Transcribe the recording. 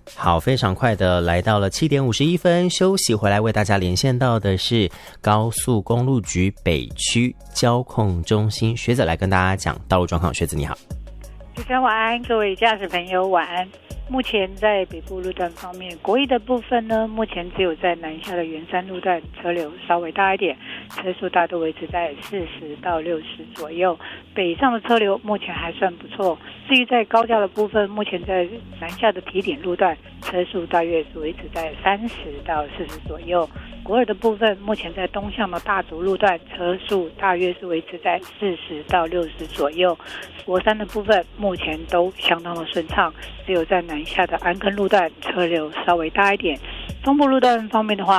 好，非常快的来到了7:51，休息回来为大家连线到的是高速公路局北区交控中心，学者来跟大家讲道路状况。学子你好。 主持人晚安，各位驾驶朋友晚安。目前在北部路段方面，国一的部分呢，目前只有在南下的圆山路段车流稍微大一点，车速大多维持在40到60左右。北上的车流目前还算不错。至于在高架的部分，目前在南下的提点路段，车速大约是维持在30到40左右。国二的部分，目前在东向的大竹路段，车速大约是维持在40到60左右。国三的部分目前都相当的顺畅，只有在南下的安坑路段车流稍微大一点。中部路段方面的话，